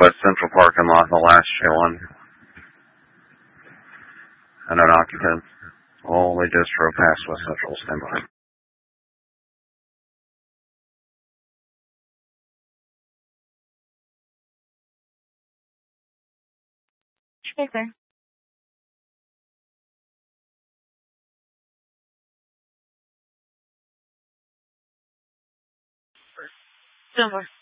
West Central parking lot, the last showing. And an occupant. Oh, they just drove past West Central. Stand by. Hey, sir. Silver.